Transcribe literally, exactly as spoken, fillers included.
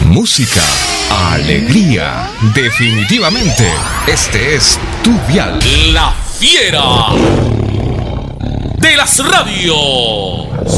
Música, alegría. Definitivamente, este es tu dial. La fiera de las radios.